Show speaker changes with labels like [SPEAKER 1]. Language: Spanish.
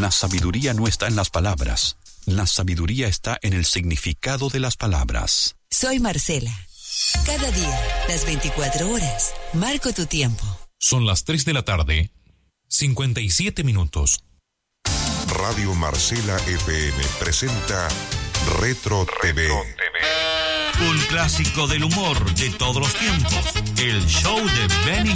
[SPEAKER 1] La sabiduría no está en las palabras. La sabiduría está en el significado de las palabras.
[SPEAKER 2] Soy Marcela. Cada día, las 24 horas, marco tu tiempo.
[SPEAKER 3] Son las 3 de la tarde, 57 minutos.
[SPEAKER 4] Radio Marcela FM presenta Retro TV.
[SPEAKER 5] Un clásico del humor de todos los tiempos. El show de Benny